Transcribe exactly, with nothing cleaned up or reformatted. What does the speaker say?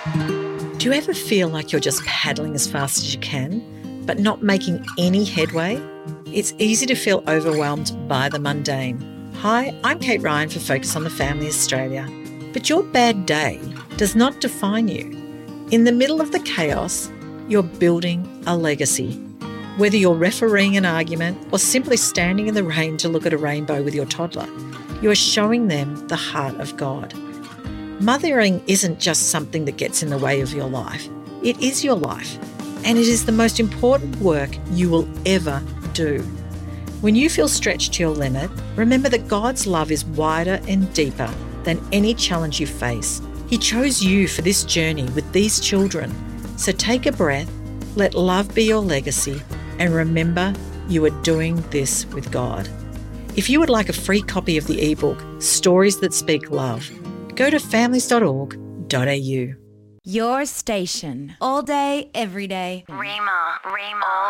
Do you ever feel like you're just paddling as fast as you can, but not making any headway? It's easy to feel overwhelmed by the mundane. Hi, I'm Kate Ryan for Focus on the Family Australia. But your bad day does not define you. In the middle of the chaos, you're building a legacy. Whether you're refereeing an argument or simply standing in the rain to look at a rainbow with your toddler, you are showing them the heart of God. Mothering isn't just something that gets in the way of your life. It is your life, and it is the most important work you will ever do. When you feel stretched to your limit, remember that God's love is wider and deeper than any challenge you face. He chose you for this journey with these children. So take a breath, let love be your legacy, and remember you are doing this with God. If you would like a free copy of the ebook, Stories That Speak Love, go to families dot org dot a u. Your station. All day, every day. Rhema, Rhema.